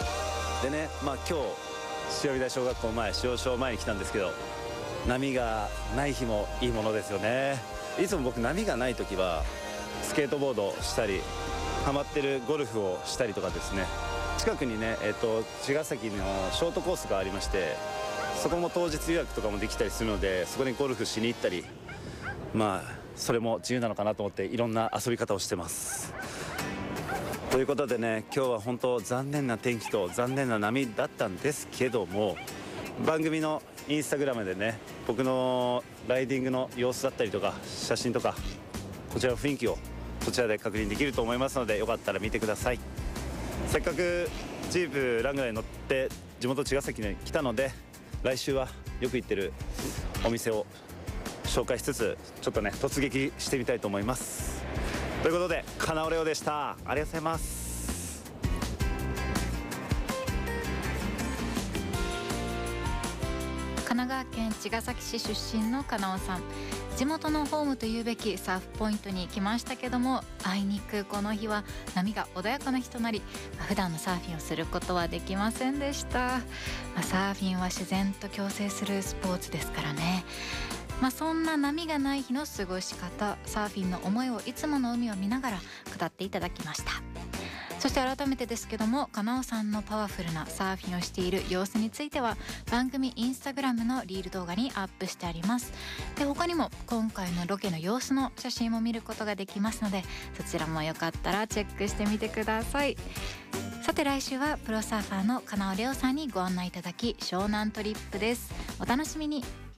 でね、今日潮見台小学校前、潮小前に来たんですけど、波がない日もいいものですよね。いつも僕波がない時はスケートボードしたり、ハマってるゴルフをしたりとかですね、近くにね、茅ヶ崎のショートコースがありまして、そこも当日予約とかもできたりするので、そこにゴルフしに行ったり、それも自由なのかなと思って、いろんな遊び方をしてます。ということでね、今日は本当残念な天気と残念な波だったんですけども、番組のインスタグラムでね、僕のライディングの様子だったりとか写真とか、こちらの雰囲気をそちらで確認できると思いますので、よかったら見てください。せっかくジープラングラーに乗って地元茅ヶ崎に来たので、来週はよく行ってるお店を紹介しつつ、ちょっとね突撃してみたいと思います。ということで、カナオレオでした。ありがとうございます。 神奈川県茅ヶ崎市出身の金尾さん、地元のホームというべきサーフポイントに来ましたけども、あいにくこの日は波が穏やかな日となり、普段のサーフィンをすることはできませんでした。サーフィンは自然と共生するスポーツですからね。そんな波がない日の過ごし方、サーフィンの思いをいつもの海を見ながら語っていただきました。そして改めてですけども、金尾さんのパワフルなサーフィンをしている様子については番組インスタグラムのリール動画にアップしてあります。で、他にも今回のロケの様子の写真も見ることができますので、そちらもよかったらチェックしてみてください。さて来週はプロサーファーの金尾レオさんにご案内いただき、湘南トリップです。お楽しみに。